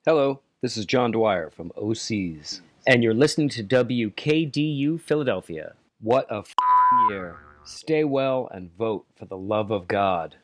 Hello, this is John Dwyer from OCs, and you're listening to WKDU Philadelphia. What a year. Stay well and vote for the love of God.